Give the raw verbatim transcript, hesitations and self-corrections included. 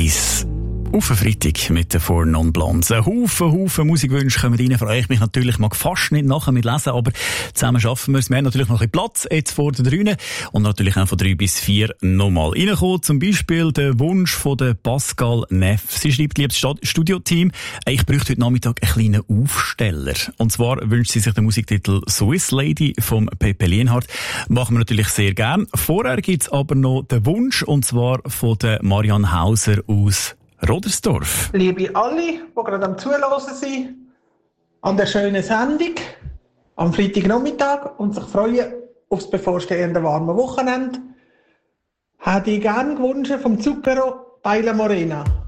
eins. Auf den Freitag mit den Four Non Blondes. Ein Haufen, Haufen Musikwünsche kommen rein. Freue ich mich natürlich, mag fast nicht nachher mit lesen, aber zusammen schaffen wir es. Wir haben natürlich noch ein bisschen Platz jetzt vor den Drünen und natürlich auch von drei bis vier nochmal reinkommen. Zum Beispiel der Wunsch von der Pascal Neff. Sie schreibt, liebes Studioteam, ich bräuchte heute Nachmittag einen kleinen Aufsteller. Und zwar wünscht sie sich den Musiktitel Swiss Lady vom Pepe Lienhardt. Machen wir natürlich sehr gern. Vorher gibt's aber noch den Wunsch, und zwar von der Marianne Hauser aus Rodersdorf. Liebe alle, die gerade am Zuhören sind, an der schönen Sendung am Freitagnachmittag und sich freuen auf das bevorstehende warme Wochenende, hätte ich gerne gewünscht vom Zucchero Baila Morena.